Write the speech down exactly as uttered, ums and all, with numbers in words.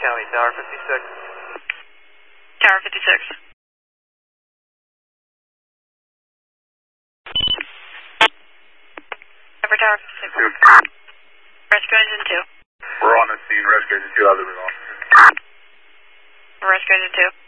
County, Tower fifty-six. Tower fifty-six. Over Tower fifty-six. Two. Rescue Engine two. We're on the scene. Rescue Engine two, other than Rescue Engine two.